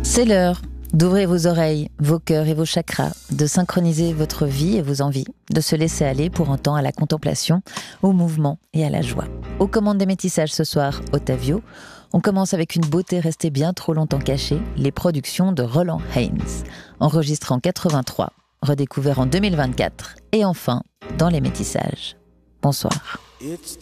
C'est l'heure d'ouvrir vos oreilles, vos cœurs et vos chakras, de synchroniser votre vie et vos envies, de se laisser aller pour un temps à la contemplation, au mouvement et à la joie. Aux commandes des métissages ce soir, Ottavio. On commence avec une beauté restée bien trop longtemps cachée, les productions de Roland Haynes, enregistrées en 83, redécouvert en 2024, et enfin dans les métissages. Bonsoir.